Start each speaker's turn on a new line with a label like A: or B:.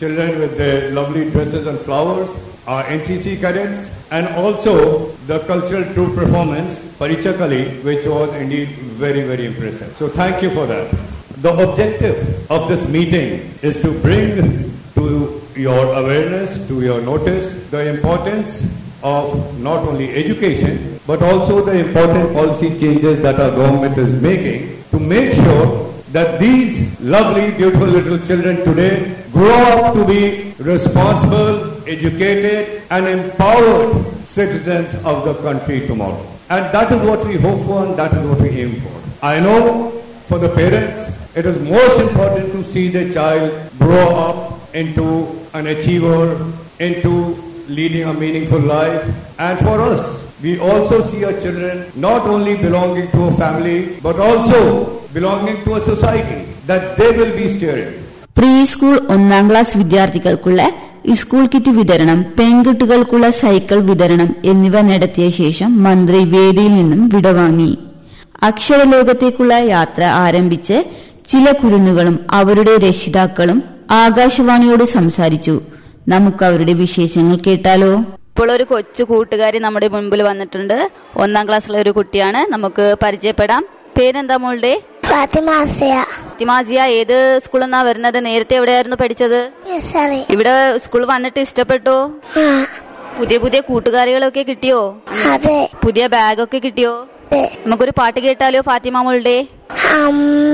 A: children with their lovely dresses and flowers, our NCC cadets, and also the cultural troupe performance, Parichakali, which was indeed very, very impressive. So thank you for that. The objective of this meeting is to bring to your awareness, to your notice, the importance of not only education, but also the important policy changes that our government is making to make sure that these lovely, beautiful little children today grow up to be responsible, educated, and empowered citizens of the country tomorrow. And that is what we hope for and that is what we aim for. I know for the parents, it is most important to see their child grow up into an achiever, into leading a meaningful life. And for us, we also see our children not only belonging to a family, but also belonging to a society that they will be steering.
B: Pre school 1ാം class വിദ്യാർത്ഥികൾക്കുള്ള school kit വിതരണം, പെൺകുട്ടികൾക്കുള്ള cycle വിതരണം എന്നിവ നടത്തിയ ശേഷം മന്ത്രി വേദിയിൽ നിന്നും വിടവാങ്ങി. അക്ഷരലോകത്തേക്കുള്ള യാത്ര ആരംഭിച്ച് ചില കുരുന്നുകളും അവരുടെ രക്ഷിതാക്കളും ആകാശവാണിയോട് സംസാരിച്ചു. നമുക്ക് അവരുടെ വിശേഷങ്ങൾ കേട്ടാലോ?
C: ഇപ്പോൾ ഒരു കൊച്ചു കൂട്ടുകാരി നമ്മുടെ മുൻപിൽ വന്നിട്ടുണ്ട്. 1ാം ക്ലാസ്സിലെ ഒരു കുട്ടിയാണ്. നമുക്ക് പരിചയപ്പെടാം. പേരെന്താ മോളുടെ? ഫാത്തിമാസിയ. ഏത് സ്കൂളിൽ നിന്നാ വരുന്നത്? നേരത്തെ എവിടെയായിരുന്നു പഠിച്ചത്? ഇവിടെ സ്കൂൾ വന്നിട്ട് ഇഷ്ടപ്പെട്ടോ? പുതിയ പുതിയ കൂട്ടുകാരികളൊക്കെ കിട്ടിയോ? പുതിയ ബാഗൊക്കെ കിട്ടിയോ? നമുക്കൊരു പാട്ട് കേട്ടാലോ ഫാത്തിമ മോളുടെ?